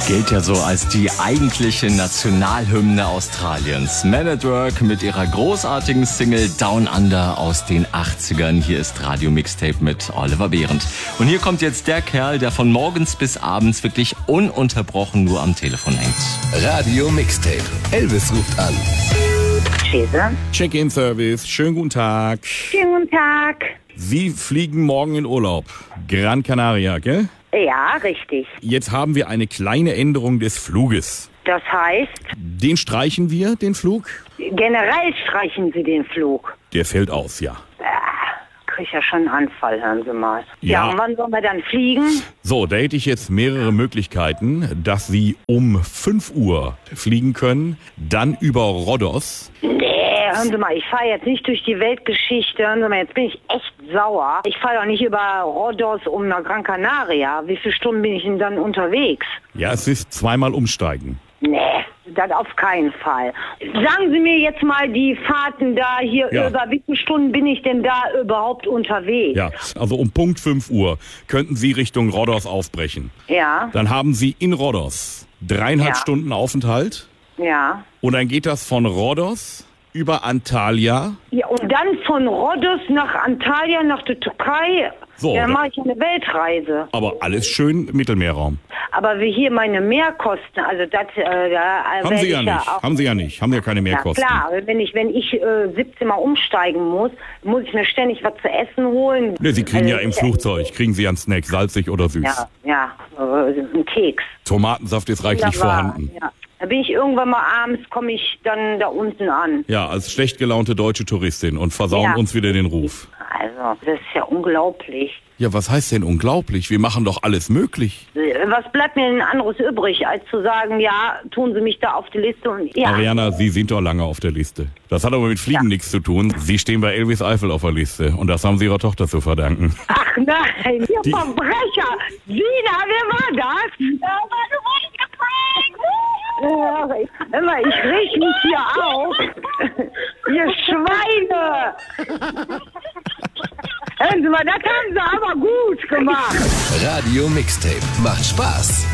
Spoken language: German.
Gilt ja so als die eigentliche Nationalhymne Australiens. Man at Work mit ihrer großartigen Single Down Under aus den 80ern. Hier ist Radio Mixtape mit Oliver Behrendt. Und hier kommt jetzt der Kerl, der von morgens bis abends wirklich ununterbrochen nur am Telefon hängt. Radio Mixtape. Elvis ruft an. Schäse. Check-in-Service. Schönen guten Tag. Schönen guten Tag. Sie fliegen morgen in Urlaub. Gran Canaria, gell? Ja, richtig. Jetzt haben wir eine kleine Änderung des Fluges. Das heißt, Den streichen wir, den Flug? generell streichen Sie den Flug. Der fällt aus, ja. Krieg ja schon einen Anfall, hören Sie mal. Ja. Ja, und wann sollen wir dann fliegen? So, da hätte ich jetzt mehrere Möglichkeiten, dass Sie um 5 Uhr fliegen können, dann über Rhodos. Nee, hören Sie mal, ich fahre jetzt nicht durch die Weltgeschichte. Hören Sie mal, jetzt bin ich echt sauer. Ich fahre doch nicht über Rhodos nach Gran Canaria. Wie viele Stunden bin ich denn dann unterwegs? Ja, es ist zweimal umsteigen. Nee, das auf keinen Fall. Sagen Sie mir jetzt mal die Fahrten da hier, Ja. über wie viele Stunden bin ich denn da überhaupt unterwegs? Ja, also um Punkt 5 Uhr könnten Sie Richtung Rhodos aufbrechen. Ja, Dann haben Sie in Rhodos 3,5 Ja. Stunden Aufenthalt. ja. Und dann geht das von Rhodos über Antalya. Ja, und dann von Rhodos nach Antalya, nach der Türkei. So, ja, dann da- mache ich eine Weltreise. Aber alles schön Mittelmeerraum. Aber wie hier meine Mehrkosten, also das, da Haben werd Sie ja ich nicht. auch. Haben Sie ja nicht. Haben ja keine Ja Mehrkosten. klar, wenn ich 17 Mal umsteigen muss ich mir ständig was zu essen holen. Ne, Sie kriegen Also, ja im Flugzeug, kriegen Sie einen Snack, salzig oder süß. Ja, ein Keks. Tomatensaft ist reichlich Wunderbar, vorhanden. Ja. Da bin ich irgendwann mal abends, komme ich dann da unten an. Ja, als schlecht gelaunte deutsche Touristin und versauen Ja. uns wieder den Ruf. Also, das ist ja unglaublich. Ja, was heißt denn unglaublich? Wir machen doch alles möglich. Was bleibt mir denn anderes übrig, als zu sagen, ja, tun Sie mich da auf die Liste und ja. Ariana, Sie sind doch lange auf der Liste. Das hat aber mit Fliegen nichts zu tun. Sie stehen bei Elvis Eifel auf der Liste und das haben Sie Ihrer Tochter zu verdanken. Ach nein, ihr Die- Verbrecher! Sina, wer war das? Hör mal, ich reg mich hier auf. Ihr Schweine! Hören Sie mal, das haben Sie aber gut gemacht. Radio Mixtape. Macht Spaß.